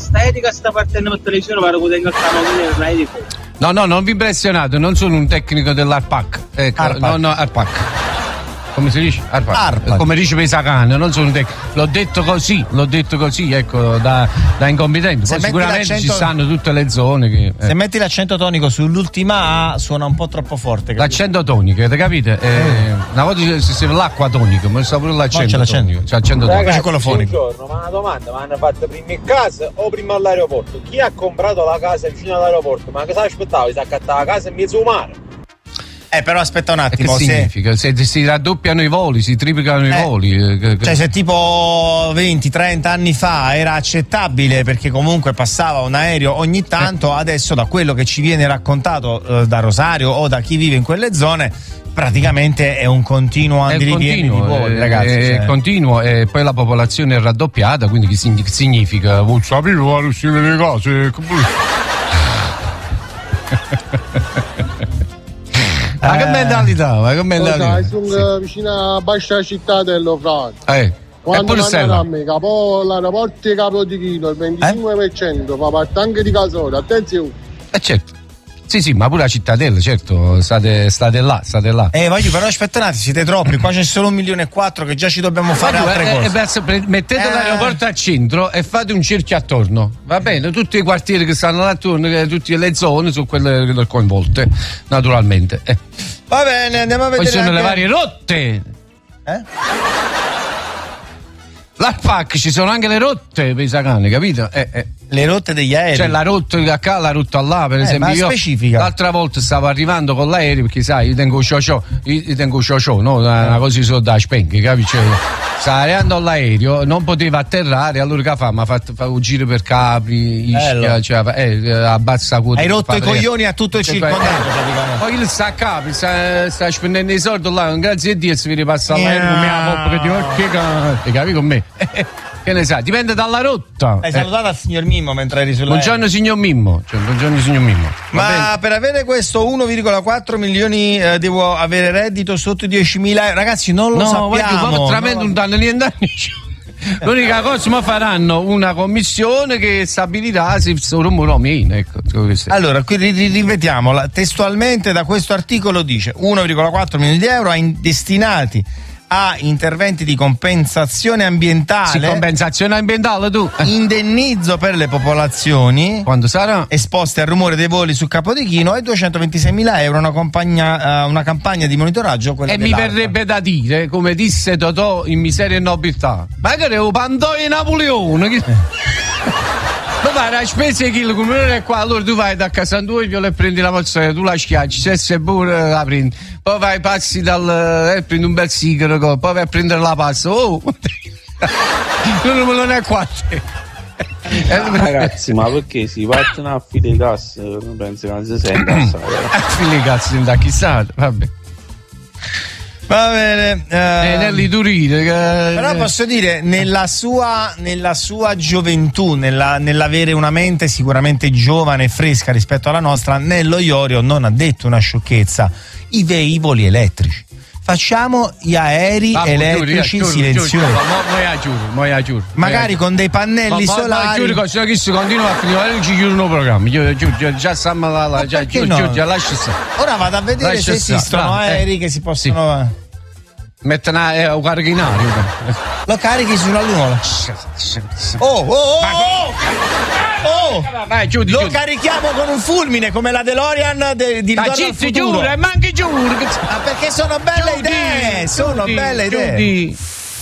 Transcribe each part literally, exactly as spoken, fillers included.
estetica sta partendo per televisione, pare che tenga il canale Rai di fuoco. No, no, non vi impressionate, non sono un tecnico dell'Arpac. Ecco, Arpac. no, no, Arpac. Come si dice? Arpac. Arpac. Come dice Pesacane, non sono un tecnico. L'ho detto così, l'ho detto così, ecco, da, da incompetente. Poi sicuramente ci stanno tutte le zone che. Se Eh. metti l'accento tonico sull'ultima A suona un po' troppo forte. Capito? L'accento tonico, avete capito? Eh, una volta si si l'acqua tonica, ma sta pure l'accento. c'è l'accento. tonico. C'è l'accento tonico. Ragazzi, quello fonico. Buongiorno, ma una domanda, ma hanno fatto prima in casa o prima all'aeroporto? Chi ha comprato la casa vicino all'aeroporto? Ma cosa aspettava? Si accattava la casa in mezzo mare? Eh, però aspetta un E che attimo. Se, significa? Se si raddoppiano i voli, si triplicano Eh, i voli. eh, che- che- cioè, se tipo venti trenta anni fa era accettabile perché comunque passava un aereo ogni tanto, adesso da quello che ci viene raccontato eh, da Rosario o da chi vive in quelle zone, praticamente è un continuo È andirivieni di continuo, voli, è- ragazzi. è cioè. continuo e poi la popolazione è raddoppiata, quindi che signi- significa? Vuol sapere la uscire le cose. Ma che mentalità, ma che mentalità? sono vicino a Bascia Città dello Frate. Eh, è Quando pure mandano Stella. a me, capo l'aeroporto di Capo di Chino, il venticinque per cento fa parte anche di Casore, attenzione. Eh certo. Sì, sì, ma pure la cittadella, certo, state, state là, state là. Eh, voglio, però aspettate, siete troppi. Qua c'è solo un milione e quattro che già ci dobbiamo fare Ma tu, altre eh, cose. eh, basta, pre- mettete Eh. l'aeroporto al centro e fate un cerchio attorno, va bene? Tutti i quartieri che stanno là attorno, che- tutte le zone sono quelle coinvolte, naturalmente. Eh. Va bene, andiamo a Poi vedere. sono anche- le varie rotte. Eh? L'Arpac ci sono anche le rotte per i sacani, capito? Eh, eh. Le rotte degli aerei. C'è la rotta da qua, la rotta là, per Eh, esempio. ma Io specifica. l'altra volta stavo arrivando con l'aereo, perché sai, io tengo ciò io tengo ciò no? Una cosa so da spenghi, capisci? Stavo arrivando all'aereo, non poteva atterrare, allora che fa? Mi ha fatto fa un giro per Capri, Ischia, Bello. cioè, eh, abbassa quota. Hai rotto fa- i coglioni a tutto il Cioè, circondario, eh, praticamente. Poi il sta a Capri, sta, sta spendendo i soldi là, grazie a Dio si vede passare Yeah. l'aereo, mi ha poppa che ti oh, che ca- capi con me? Che ne sai, dipende dalla rotta. Hai Eh. salutato al signor Mimmo mentre eri sull'aereo. Buongiorno signor Mimmo, cioè, buongiorno signor Mimmo. Va bene? Ma per avere questo uno virgola quattro milioni eh, devo avere reddito sotto i diecimila euro. Ragazzi, non lo No, guardi, sappiamo. ma veramente no. non danno niente. L'unica cosa, ma faranno una commissione che stabilirà se sono o meno. Ecco, questo è. Allora, qui ri- ri- ripetiamo, la- testualmente da questo articolo dice uno virgola quattro milioni di euro a in- destinati a interventi di compensazione Sì, ambientale, compensazione ambientale tu. Eh, indennizzo per le popolazioni Quando sarà? esposte al rumore dei voli su Capodichino e duecentoventiseimila euro una, compagna, eh, una campagna di monitoraggio. Quella E mi dell'ARPA. verrebbe da dire, come disse Totò in Miseria e Nobiltà, magari un Pantoio Napoleone. Che... Ma vai, la spesa che il comune è qua, allora tu vai da casa tua e prendi la mozzarella, tu la schiacci, se sei buona la prendi, poi vai, passi dal, eh, prendi un bel sigaro, poi vai a prendere la pasta, oh, non me lo ne è qua. Ragazzi, ma perché si partono a file gas? Non penso che non si senta assai. A fine cazzo, da chissà, vabbè. Va bene. Eh, eh, Nelly Turino, che... Però posso dire, nella sua, nella sua gioventù, nella- nell'avere una mente sicuramente giovane e fresca rispetto alla nostra, Nello Iorio non ha detto una sciocchezza. I veicoli elettrici. Facciamo gli aerei Ah, elettrici giuro, giuro, silenziosi. giuro, mo, mo io giuro, mo io giuro. Magari con dei pannelli Ma- ma- ma solari. giuro che se no chi si continua a finire, ci chiudono il programma. Io, giuro, giuro, già stiamo là, là, già, perché giuro, no? giuro, già, lascia stare. Ora vado a vedere Lascia se stare, esistono bravo, eh. aerei che si possono. Mettono eh, un caricinario. Lo carichi sulla luna. Oh, oh, oh! oh! oh! Vai, giù, Lo giù. carichiamo con un fulmine come la DeLorean de- di Ma Ritorno al zitti, futuro. giuro, e manchi giuro. Ma perché sono belle Giudi, idee, sono giudi, belle idee. giudi.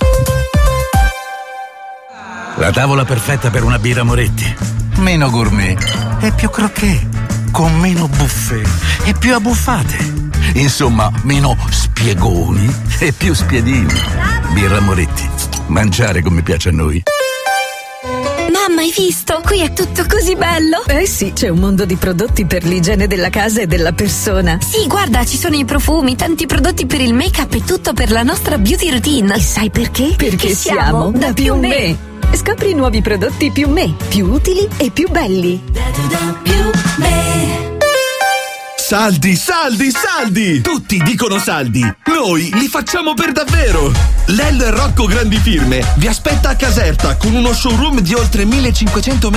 La tavola perfetta per una birra Moretti. Meno gourmet e più croquet. Con meno buffet e più abbuffate. Insomma, meno spiegoni e più spiedini. Birra Moretti. Mangiare come piace a noi. Mamma, hai visto? Qui è tutto così bello. Eh sì, c'è un mondo di prodotti per l'igiene della casa e della persona. Sì, guarda, ci sono i profumi, tanti prodotti per il make-up e tutto per la nostra beauty routine. E sai perché? Perché siamo da Più Me. Scopri nuovi prodotti Più Me, più utili e più belli. Più Me. Saldi, saldi, saldi! Tutti dicono saldi. Noi li facciamo per davvero. L'El Rocco Grandi Firme vi aspetta a Caserta con uno showroom di oltre millecinquecento metri